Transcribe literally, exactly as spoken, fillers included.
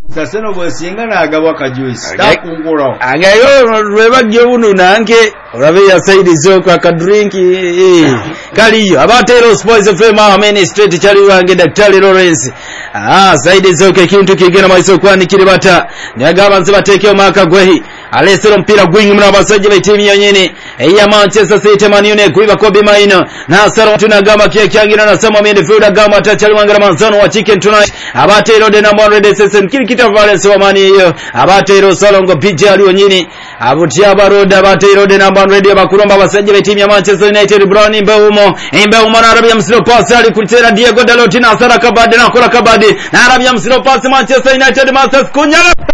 Sasa no bwesinga nagabwa ka juice takunguro agayo lweba gyobunu nanke olabe ya Saidi Zoko aka drink eh kaliyo abatero Sports F M amene straight chali wange Daktari Lawrence ah Saidi Zoko kintu kigena maiso kwani kiribata nyagaba nziba tekeo maka gwehi alesero mpira gwingi mna basajje betimi yonyene eya Manchester City Man United kuiba Kobe Maino na saro tunagama kia kyangira na sama midfielder gama atachali wangara manzano wa Chicken Tonight abatero de number red session kili kita Valence wa mani hiyo abatero salongo pija ali onyini abutia baroda abatero de number red bakuromba basajje betimi ya Manchester United Brown Mbeumo Mbeumo na Arabia Msilo pass ali kutera Diego Dalot na Sara Kabade na Kola Kabade na Arabia Msilo pass Manchester United Masters kunyala